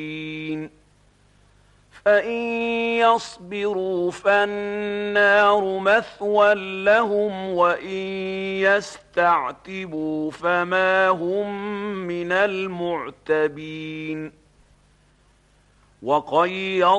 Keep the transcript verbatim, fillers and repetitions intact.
فإن يصبروا فالنار مثوى لهم وإن يستعتبوا فما هم من المعتبين. وقيض